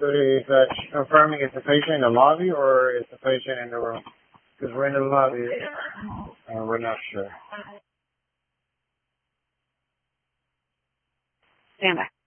So is confirming is the patient in the lobby or is the patient in the room? Because we're in the lobby and we're not sure. Stand by.